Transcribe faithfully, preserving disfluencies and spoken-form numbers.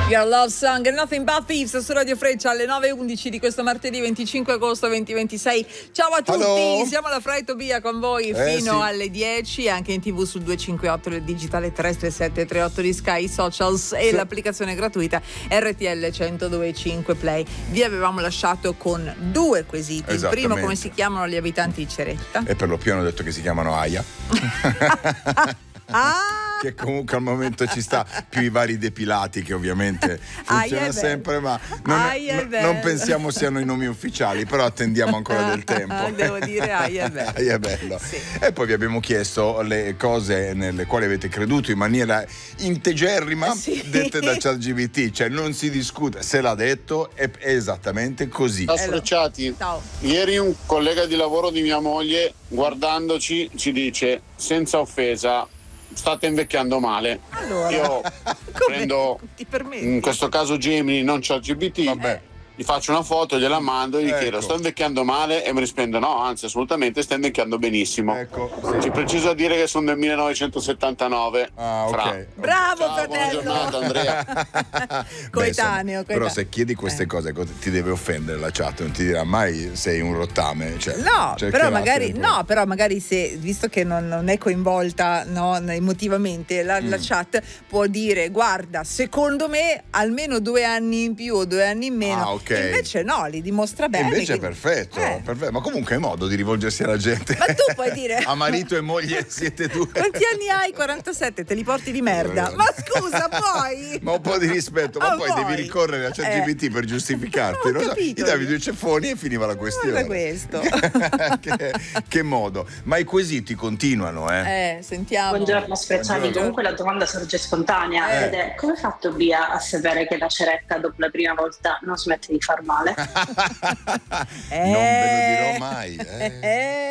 Your Love Song and Nothing But Thieves su Radio Freccia alle nove e undici di questo martedì venticinque agosto duemilaventisei. Ciao a tutti, Hello. siamo alla Fra e Tobia con voi Eh, fino sì. alle dieci, anche in tv sul duecentocinquantotto, il digitale terrestre sette tre otto di Sky, i socials e Sì. l'applicazione gratuita R T L centodue e cinque Play. Vi avevamo lasciato con due quesiti. Il primo, come si chiamano gli abitanti di Ceretta? E per lo più hanno detto che si chiamano Aia. Ah! Che comunque al momento ci sta, più i vari depilati che ovviamente Aia funziona è sempre, ma non, Aia è no- bello. non pensiamo siano i nomi ufficiali, però attendiamo ancora del tempo. Devo dire Aia è bello. Aia è bello. Sì. E poi vi abbiamo chiesto le cose nelle quali avete creduto in maniera integerrima, Sì. dette da ChatGPT, cioè non si discute, se l'ha detto è, è esattamente così. Ciao Eh, lo- Sfrecciati, Ciao. ieri un collega di lavoro di mia moglie guardandoci ci dice senza offesa state invecchiando male. Allora, Io come prendo ti permetti? in questo caso Gemini, non ChatGPT, Vabbè. gli faccio una foto, gliela mando e gli Ecco. chiedo sto invecchiando male e mi risponde no, anzi assolutamente stai invecchiando benissimo. Ecco, Ci preciso a dire che sono del millenovecentosettantanove. Ah, ok. Fra. Bravo, Ciao, buona fratello. giornata, Andrea. Beh, Coetaneo, insomma, coetaneo. però se chiedi queste Eh. cose cosa- ti deve offendere la chat, non ti dirà mai sei un rottame, cioè, No, cercherà però magari, sempre- no, però magari se, visto che non, non è coinvolta, no, emotivamente la, Mm. la chat può dire guarda, secondo me almeno due anni in più o due anni in meno. Ah, ok. Invece no, li dimostra E bene. invece è quindi- perfetto, Eh. perfetto, ma comunque è modo di rivolgersi alla gente. Ma tu puoi dire a marito e moglie siete due. quanti anni hai? quarantasette, te li porti di merda. Eh. Ma scusa, poi Ma un po' di rispetto, ma Ah, poi poi? devi ricorrere a ChatGPT Eh. per giustificarti. Non ho Non so, capito gli davi io. due ceffoni e finiva la questione. Guarda questo. che, che modo. Ma i quesiti continuano, eh? Eh, sentiamo. Buongiorno Sfrecciati, Buongiorno. comunque la domanda sorge spontanea Eh. ed è come ha fatto Bia a sapere che la ceretta dopo la prima volta non smette di far male? Eh. Non ve lo dirò mai. Eh. Eh.